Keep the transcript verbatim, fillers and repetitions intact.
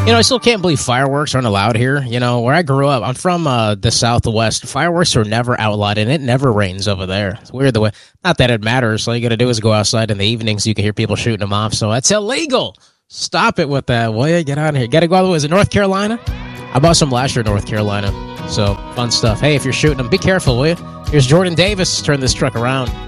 You know, I still can't believe fireworks aren't allowed here. You know, where I grew up, I'm from uh, the Southwest. Fireworks are never outlawed, and it never rains over there. It's weird the way. Not that it matters. All you got to do is go outside in the evenings. You can hear people shooting them off. So that's illegal. Stop it with that. Will you get out of here? Got to go all the way. Is it North Carolina? I bought some last year in North Carolina. So fun stuff. Hey, if you're shooting them, be careful, will you? Here's Jordan Davis. Turn this truck around.